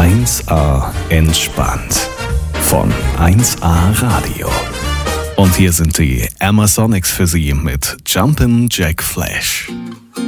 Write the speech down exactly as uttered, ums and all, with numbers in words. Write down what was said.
eins a entspannt von eins a Radio. Und hier sind die Amazonics für Sie mit Jumpin' Jack Flash.